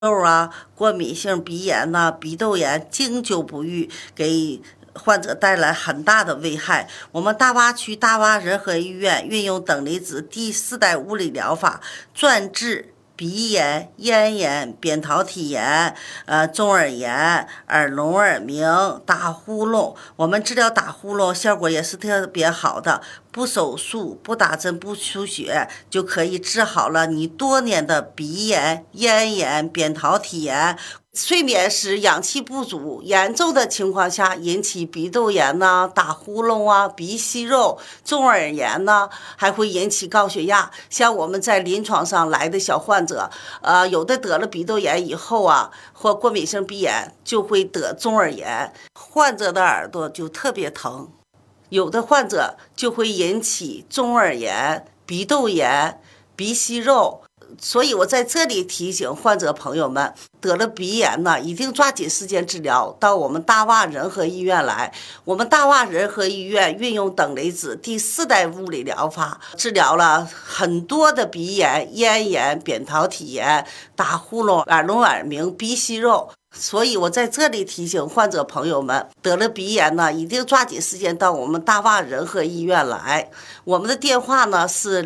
痘啊、过敏性鼻炎呐、鼻窦炎经久不愈，给患者带来很大的危害。我们大洼区大洼仁和医院运用等离子第4代物理疗法，专治鼻炎、咽炎、扁桃体炎、中耳炎、耳聋耳鸣、打呼噜。我们治疗打呼噜效果也是特别好的，不手术、不打针、不输血就可以治好了你多年的鼻炎、咽炎、扁桃体炎。睡眠时氧气不足，严重的情况下引起鼻窦炎呐、打呼噜啊、鼻息肉、中耳炎呐，还会引起高血压。像我们在临床上来的小患者，有的得了鼻窦炎以后啊，或过敏性鼻炎就会得中耳炎，患者的耳朵就特别疼。有的患者就会引起中耳炎、鼻窦炎、鼻息肉。所以我在这里提醒患者朋友们，得了鼻炎呢，一定抓紧时间治疗，到我们大洼仁和医院来。我们大洼仁和医院运用等离子第4代物理疗法，治疗了很多的鼻炎、咽炎、扁桃体炎、打呼噜、耳聋耳鸣、鼻息肉。所以我在这里提醒患者朋友们，得了鼻炎呢，一定抓紧时间到我们大洼仁和医院来。我们的电话呢是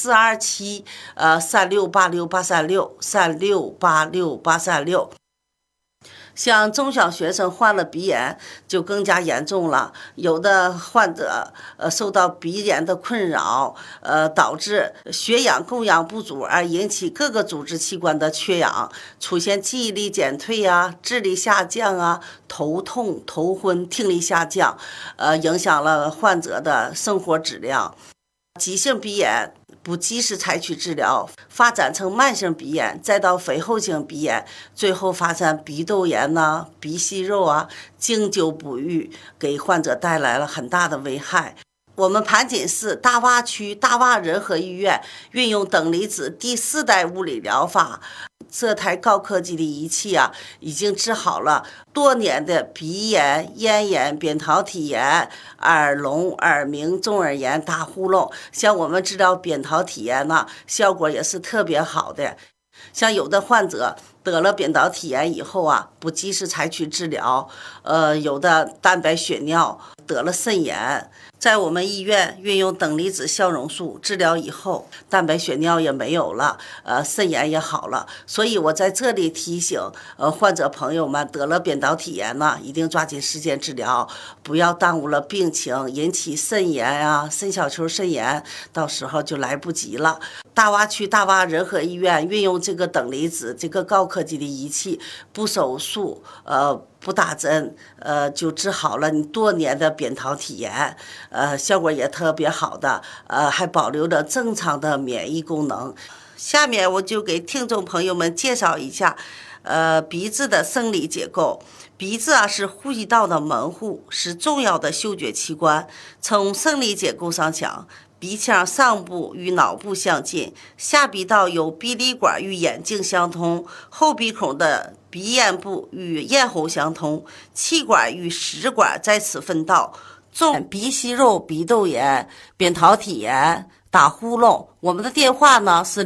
042736868363686836。像中小学生患了鼻炎就更加严重了，有的患者受到鼻炎的困扰，导致血氧供氧不足，而引起各个组织器官的缺氧，出现记忆力减退啊、智力下降啊、头痛、头昏、听力下降，影响了患者的生活质量。急性鼻炎不及时采取治疗，发展成慢性鼻炎，再到肥厚性鼻炎，最后发展鼻窦炎呐、鼻息肉啊，经久不愈，给患者带来了很大的危害。我们盘锦市大洼区大洼仁和医院运用等离子第4代物理疗法，这台高科技的仪器啊，已经治好了多年的鼻炎、咽炎、扁桃体炎、耳聋、耳鸣、中耳炎、打呼噜。像我们治疗扁桃体炎呢，效果也是特别好的。像有的患者得了扁桃体炎以后啊，不及时采取治疗，有的蛋白血尿，得了肾炎。在我们医院运用等离子消融术治疗以后，蛋白血尿也没有了，肾炎也好了。所以我在这里提醒患者朋友们，得了扁桃体炎呢，一定抓紧时间治疗，不要耽误了病情，引起肾炎啊、肾小球肾炎，到时候就来不及了。大洼区大洼仁和医院运用这个等离子这个高科技的仪器，不手术，不打针，就治好了你多年的扁桃体炎，效果也特别好的，还保留着正常的免疫功能。下面我就给听众朋友们介绍一下，鼻子的生理结构。鼻子啊是呼吸道的门户，是重要的嗅觉器官。从生理结构上讲，鼻腔上部与脑部相近，下鼻道有鼻lid管与眼睛相通，后鼻孔的鼻咽部与咽喉相通，气管与食管在此分道。重鼻息肉、鼻窦炎、扁桃体炎、打呼噜，我们的电话呢是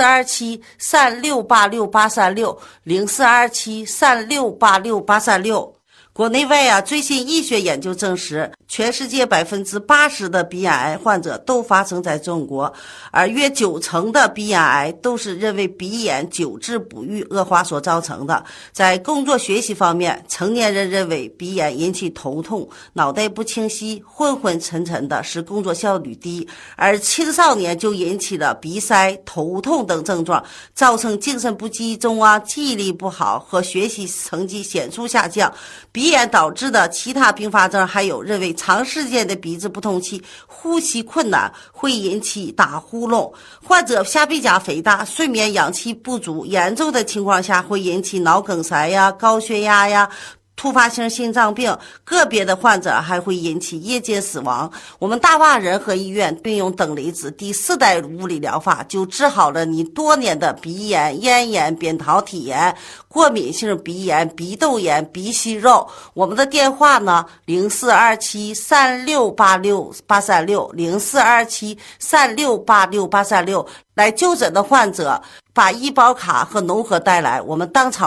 042736868360，042736868360。国内外啊，最新医学研究证实，全世界80%的鼻咽癌患者都发生在中国，而约90%的鼻咽癌都是因为鼻炎久治不愈恶化所造成的。在工作学习方面，成年人认为鼻炎引起头痛、脑袋不清晰、昏昏沉沉的，使工作效率低，而青少年就引起了鼻塞、头痛等症状，造成精神不集中啊、记忆力不好和学习成绩显著下降。鼻炎导致的其他并发症还有认为长时间的鼻子不通气、呼吸困难会引起打呼噜，患者下鼻甲肥大、睡眠氧气不足，严重的情况下会引起脑梗塞呀、高血压呀、突发性心脏病，个别的患者还会引起夜间死亡。我们大洼仁和医院并用等离子第4代物理疗法，就治好了你多年的鼻炎、咽炎、扁桃体炎、过敏性鼻炎、鼻窦炎、鼻息肉。我们的电话呢042736868360，042736868360。来就诊的患者把医保卡和农合带来，我们当场